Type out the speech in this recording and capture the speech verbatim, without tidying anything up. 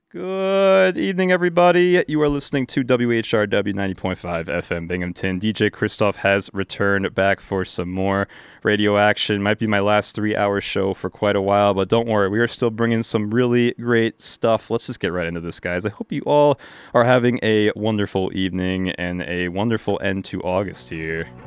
Good evening, everybody. You are listening to W H R W ninety point five F M Binghamton. D J Christoph has returned back for some more radio action. Might be my last three-hour show for quite a while, but don't worry. We are still bringing some really great stuff. Let's just get right into this, guys. I hope you all are having a wonderful evening and a wonderful end to August here.